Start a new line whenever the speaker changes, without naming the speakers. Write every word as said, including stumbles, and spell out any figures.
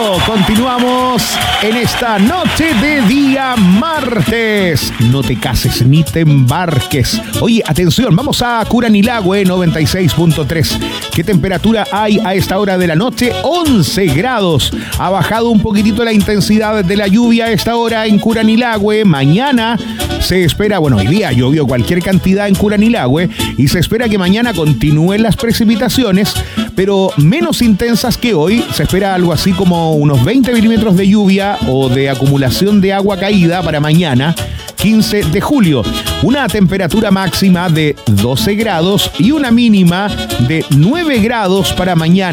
Perfecto, continuamos en esta noche de día martes. No te cases ni te embarques. Oye, atención, vamos a Curanilahue noventa y seis punto tres. ¿Qué temperatura hay a esta hora de la noche? once grados. Ha bajado un poquitito la intensidad de la lluvia a esta hora en Curanilahue. Mañana se espera, bueno, hoy día llovió cualquier cantidad en Curanilahue y se espera que mañana continúen las precipitaciones, pero menos intensas que hoy. Se espera algo así como unos veinte milímetros de lluvia o de acumulación de agua caída para mañana, quince de julio. Una temperatura máxima de doce grados y una mínima de nueve grados para mañana.